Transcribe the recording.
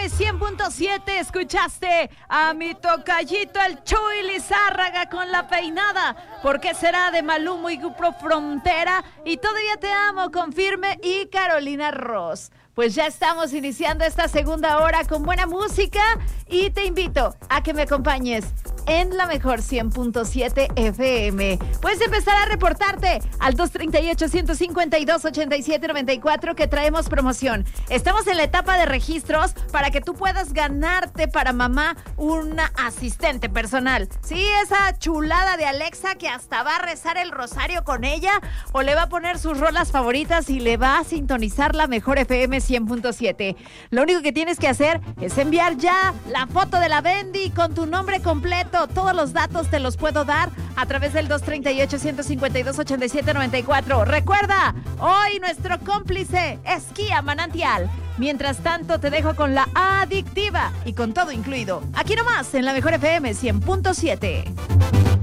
FM 100.7. Escuchaste a mi tocallito el Chuy Lizárraga con La Peinada. ¿Por qué será? De Maluma y Grupo Frontera. Y Todavía Te Amo con Firme y Carolina Ross. Pues ya estamos iniciando esta segunda hora con buena música y te invito a que me acompañes en la mejor 100.7 FM. Puedes empezar a reportarte al 238-152-8794 que traemos promoción. Estamos en la etapa de registros para que tú puedas ganarte para mamá una asistente personal. Sí, esa chulada de Alexa que hasta va a rezar el rosario con ella o le va a poner sus rolas favoritas y le va a sintonizar la mejor FM 100.7. Lo único que tienes que hacer es enviar ya la foto de la Bendy con tu nombre completo. Todos los datos te los puedo dar a través del 238-152-8794. Recuerda, hoy nuestro cómplice es Kia Manantial. Mientras tanto, te dejo con la adictiva y con todo incluido. Aquí nomás, en la mejor FM 100.7.